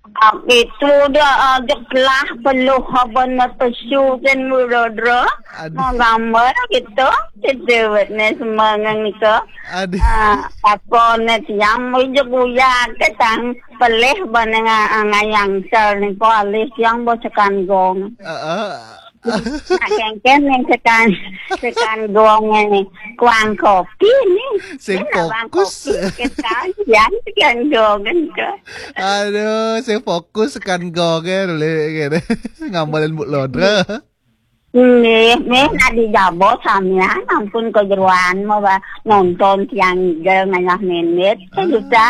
Itu dah jeklah peluh haban pesu dan murodro mau gambar gitu cedewetnya semangat itu apa net yang mau jebuya ketang pelih banenga ngayang sel ni kualis yang bocakan gong kengken yang sekan gong ni kuang kopi ni sing fokus kita yang sekan gong kan aduh sing fokus sekan gong le ngamalin Bu Lodra nih nak dijabot samnya ampun kejeruan mau nonton tiang ngayah menit sejuta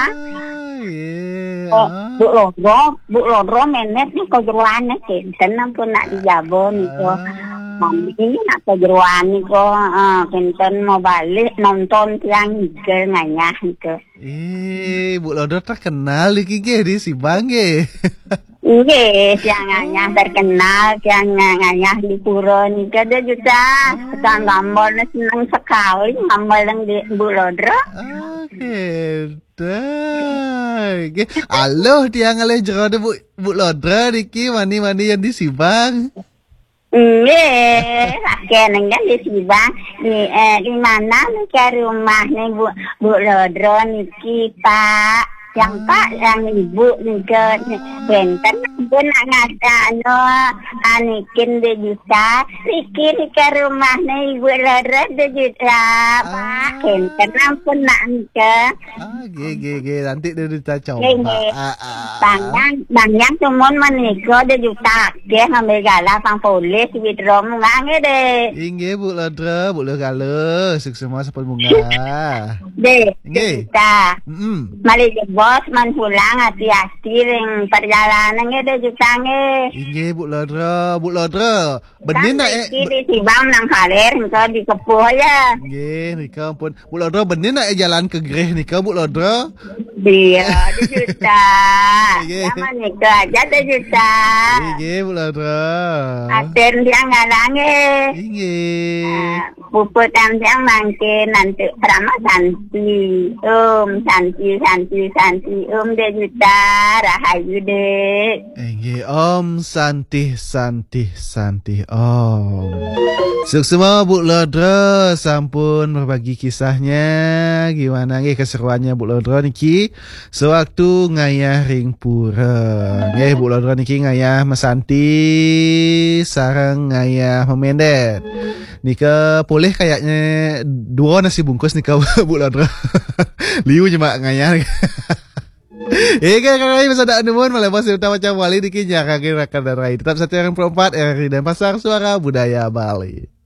Bu Lodro menet ni kejeruan ni kenten ampun nak dijabot ni ko mami nak kejeruan ni ko kenten mau balik nonton tiang ngayah ni ko Bu Lodro terkenal iki di Sibang Iya, yang nganyah terkenal, yang nganyah di pura ni kada juta. Sekarang gambar senang sekali gambar yang di Bu Lodro. Aloh dia ngalih jero Bu Lodro niki mani-mani yang di Sibang. Iya, akhirnya kan di Sibang di mana nih ke rumah nih Bu Lodro niki Pak. Yang Pak, yang Ibu nih ke Benten pun ngata anikin 2 juta, Riki ke rumah nih Ibu Lodro 2 juta, Pak, Benten pun nak ke. Ge, nanti dia coba. Bang yang cuma menikah 2 juta, dia ngambil gala pang polis di rom ngange deh. Inge Bu Lodro, Bu Lodro gala, sukses semua sepul bunga. Deh, kita. Mari bos man pulang hati-hati ring perjalanan nge jutange. Inge Bu Lodro. Benih nak di Sibang nang kaler engkau di Kepuh ya. Inge, nika ampun. Bu Lodro benih nak jalan ke Greh nika Bu Lodro. Dia 2 juta. Sama nika aja 2 juta. Inge Bu Lodro. Aten dia ngalange. Inge. Puput yang mangke nanti Prama Santi. Santi 2 juta rahayu dek. Inge Om Santi Om. Sukses semua Bu Lodro sampun berbagi kisahnya gimana nggih keseruannya Bu Lodro niki sewaktu ngayah ring pura. Nggih Bu Lodro niki ngayah Mesanti sareng ngayah Memendet. Nika boleh kayaknya 2 nasi bungkus nika Bu Lodro. Liu cuma ngayah. Kakak masa ada anumun malah masih utama macam wali diki nyakagin rakan dan rai. Tetap satu yang perempat RRI dan Pasar Suara Budaya Bali.